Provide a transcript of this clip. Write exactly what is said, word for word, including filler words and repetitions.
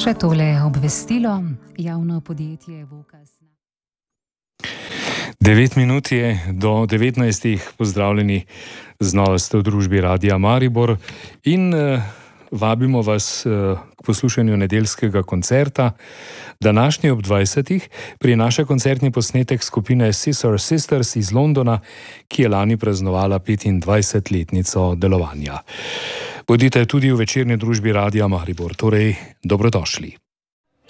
Še tole obvestilo, javno podjetje Vokas. Devet minut je do devetnajstih, pozdravljeni znova ste v družbi Radia Maribor in uh, vabimo vas uh, k poslušanju nedeljskega koncerta. Današnji ob dvajsetih prinaša koncertni posnetek skupine Scissor Sisters iz Londona, ki je lani praznovala petindvajsetletnico delovanja. Bodite tudi v večerni družbi Radia Maribor, torej dobrodošli.